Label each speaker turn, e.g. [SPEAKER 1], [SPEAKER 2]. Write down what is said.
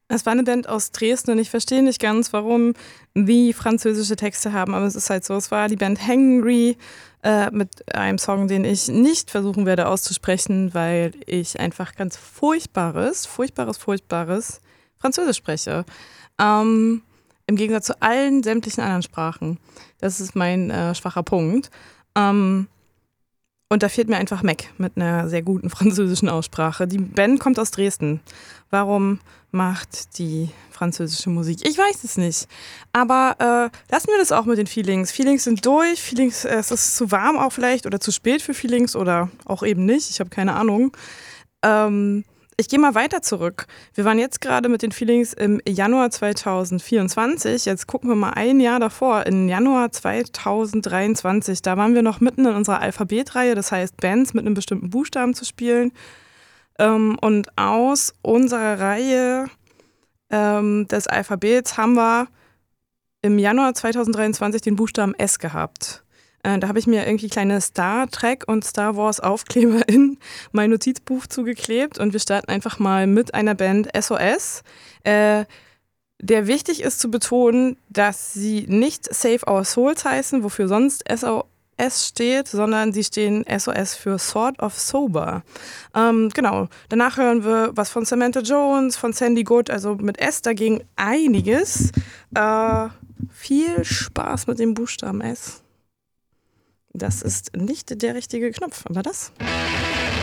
[SPEAKER 1] Es war eine Band aus Dresden und ich verstehe nicht ganz, warum die französische Texte haben, aber es ist halt so. Es war die Band Hangry mit einem Song, den ich nicht versuchen werde auszusprechen, weil ich einfach ganz furchtbares Französisch spreche. Im Gegensatz zu allen sämtlichen anderen Sprachen. Das ist mein schwacher Punkt. Und da fehlt mir einfach Mac mit einer sehr guten französischen Aussprache. Die Band kommt aus Dresden. Warum macht die französische Musik? Ich weiß es nicht. Aber lassen wir das auch mit den Feelings. Feelings sind durch. Feelings, es ist zu warm auch vielleicht oder zu spät für Feelings oder auch eben nicht. Ich habe keine Ahnung. Ich gehe mal weiter zurück. Wir waren jetzt gerade mit den Feelings im Januar 2024. Jetzt gucken wir mal ein Jahr davor, in Januar 2023. Da waren wir noch mitten in unserer Alphabetreihe, das heißt Bands mit einem bestimmten Buchstaben zu spielen. Und aus unserer Reihe des Alphabets haben wir im Januar 2023 den Buchstaben S gehabt. Da habe ich mir irgendwie kleine Star Trek und Star Wars Aufkleber in mein Notizbuch zugeklebt und wir starten einfach mal mit einer Band SOS, der wichtig ist zu betonen, dass sie nicht Save Our Souls heißen, wofür sonst SOS steht, sondern sie stehen SOS für Sort of Sober. Genau, danach hören wir was von Samantha Jones, von Sandy Good, also mit S dagegen einiges. Viel Spaß mit dem Buchstaben S. Das ist nicht der richtige Knopf, aber das.